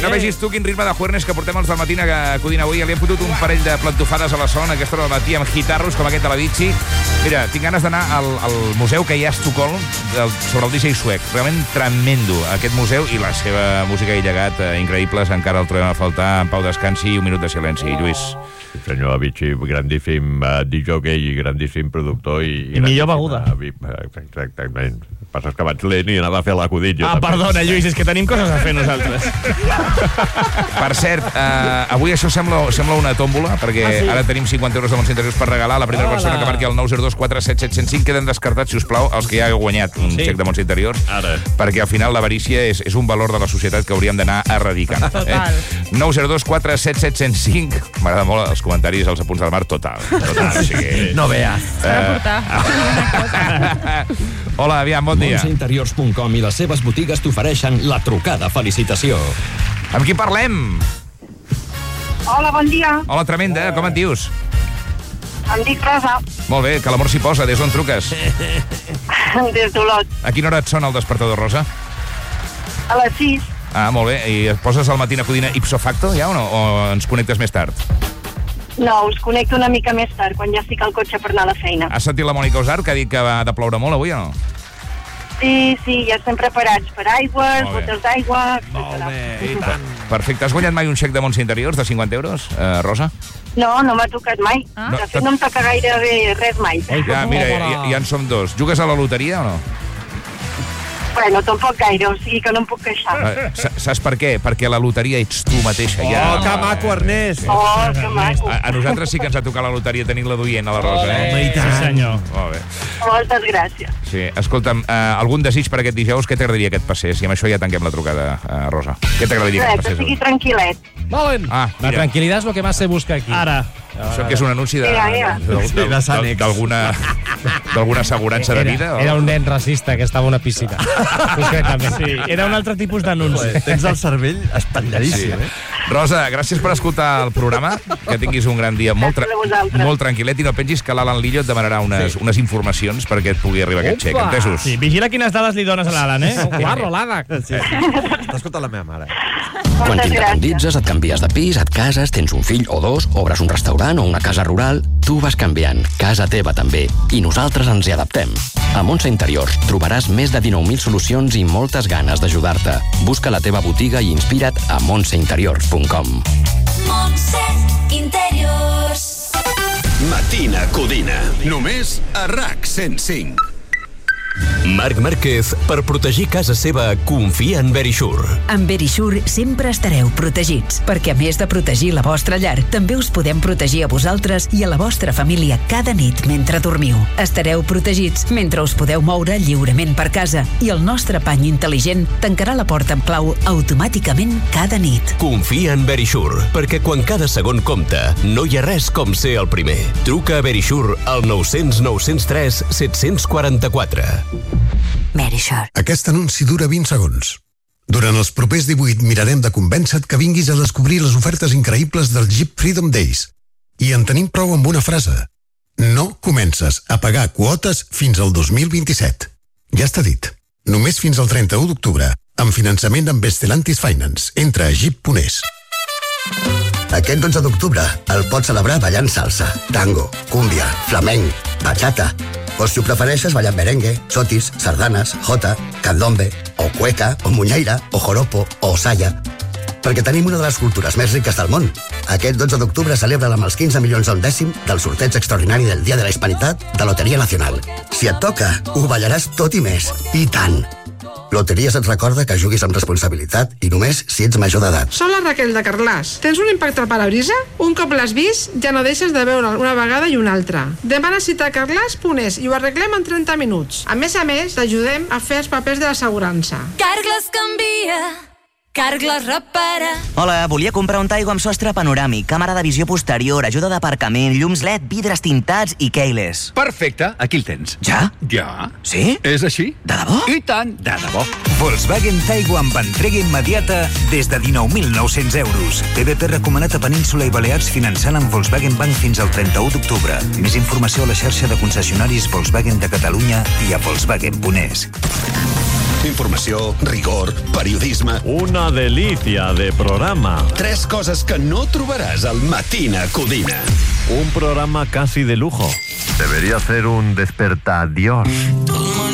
No vegis tu quin ritme de juernes que portem els del matí a Codina avui. Li hem fotut un parell de plantofades a la zona aquesta hora del matí amb guitarros com aquest de la Vichy. Mira, tinc ganes d'anar al museu que hi ha a Estocolm sobre el DJ suec. Realment tremendo aquest museu i la seva música i llegat increïbles. Encara el trobem a faltar. En pau descansi, un minut de silenci. Lluís. Sí, senyor Avicii, grandíssim DJ, grandíssim productor i millor beguda. Exactament. Passa que vaig lent i anava a fer l'acudit. Perdona, Lluís, és que tenim coses a fer nosaltres. Per cert, avui això sembla una tòmbola, perquè ara tenim 50 euros de bons interiors per regalar. La primera persona que marqui el 902 477 105 queden descartats, si us plau, els que ja heu guanyat un xec de bons interiors, perquè al final l'avarícia és un valor de la societat que hauríem d'anar erradicant. 902 477 105. M'agrada molt els comentaris als apunts del mar, total. O sigui, no veas. Hola, aviam, bon dia. Montseinteriors.com i les seves botigues t'ofereixen la trucada felicitació. Amb qui parlem? Hola, bon dia. Hola, tremenda, com et dius? Em dic Rosa. Molt bé, que l'amor s'hi posa. Des d'on truques? Des d'Olot. A quina hora et sona el despertador, Rosa? A les 6. Ah, molt bé. I et poses al matí a Codina ipso facto, ja, o no? O ens connectes més tard? No, us connecto una mica més tard, quan ja estic al cotxe per anar a la feina. Has sentit la Mònica Osar, que ha dit que va de ploure molt avui, o no? Sí, ja estem preparats per aigües, botes d'aigua, etc. Molt bé, i tant. Perfecte. Has guanyat mai un xec de Monts Interiors de 50 euros, Rosa? No m'ha tocat mai. De fet, no em toca gairebé res mai. Ja, mira, ja en som dos. Jugues a la loteria o no? Bueno, tampoc gaire, o sigui que no em puc queixar. Saps per què? Perquè la loteria ets tu mateixa. Que maco, Ernest. Que maco. A nosaltres sí que ens ha tocat la loteria tenint-la duient a la Rosa, I tant. Sí, senyor. Molt bé. Moltes gràcies. Sí, escolta'm, algun desig per aquest dijous? Què t'agradaria que et passés? I amb això ja tanquem la trucada, Rosa. Què t'agradaria que et passés? Que sigui tranquil·let. Molt bé. La tranquilidad es lo que más se busca aquí. Ara. Això que és un anunci d'alguna assegurança de vida? Era un nen racista que estava a una piscina. Concretament. Sí, era un altre tipus d'anunci. Tens el cervell espatlladíssim, Rosa, gràcies per escoltar el programa. Que tinguis un gran dia molt tranquil·let i no pensis que l'Alan Lillo et demanarà unes informacions perquè et pugui arribar aquest xec. Entesos? Sí, vigila quines dades li dones a l'Alan, Guarro, l'Ada. T'ha escoltat la meva mare. Quan t'independitzes, et canvies de pis, et cases, tens un fill o dos, obres un restaurant o una casa rural, tu vas canviant, casa teva també, i nosaltres ens hi adaptem. A Montse Interiors trobaràs més de 19.000 solucions i moltes ganes d'ajudar-te. Busca la teva botiga i inspira't a montseinteriors.com. Montse Interiors. Matina Codina. Només a RAC 105. Marc Márquez, per protegir casa seva, confia en Verisure. Amb Verisure sempre estareu protegits, perquè a més de protegir la vostra llar, també us podem protegir a vosaltres i a la vostra família cada nit mentre dormiu. Estareu protegits mentre us podeu moure lliurement per casa i el nostre pany intel·ligent tancarà la porta amb clau automàticament cada nit. Confia en Verisure, perquè quan cada segon compta, no hi ha res com ser el primer. Truca a Verisure al 900 903 744. Verisure. Aquest anunci dura 20 segons. Durant els propers 18 mirarem de convèncer-te que vinguis a descobrir les ofertes increïbles del Jeep Freedom Days. I en tenim prou amb una frase. No comences a pagar quotes fins al 2027. Ja està dit. Només fins al 31 d'octubre. Amb finançament amb Stellantis Finance. Entra a jeep.es. Aquest 12 d'octubre el pots celebrar ballant salsa, tango, cúmbia, flamenc, bachata. O si ho prefereixes, ballant merengue, sotis, sardanes, jota, candombe, o cueca, o muñeira, o joropo, o saya. Perquè tenim una de les cultures més riques del món. Aquest 12 d'octubre celebra amb els 15 milions a un dècim del sorteig extraordinari del Dia de la Hispanitat de Loteria Nacional. Si et toca, ho ballaràs tot i més. I tant! Loteries et recorda que juguis amb responsabilitat i només si ets major d'edat. Soc la Raquel de Carlàs. Tens un impacte al parabrisa? Un cop l'has vist, ja no deixes de veure'l una vegada i una altra. Demana cita a carglass.es i ho arreglem en 30 minuts. A més, t'ajudem a fer els papers de l'assegurança. Carglass canvia. Carglass repara. Hola, volia comprar un Taigo amb sostre panoràmic, càmera de visió posterior, ajuda d'aparcament, llums LED, vidres tintats i keyless. Perfecte, aquí el tens. Ja? Ja. Sí? És així. De debò? I tant, de debò. Volkswagen Taigo amb entrega immediata des de 19.900 euros. TVP recomanat a Península i Balears finançant amb Volkswagen Bank fins al 31 d'octubre. Més informació a la xarxa de concessionaris Volkswagen de Catalunya i a Volkswagen.es. Informació, rigor, periodisme... Una delicia de programa. 3 coses que no trobaràs al Matina Codina. Un programa casi de lujo. Debería ser un despertadiós.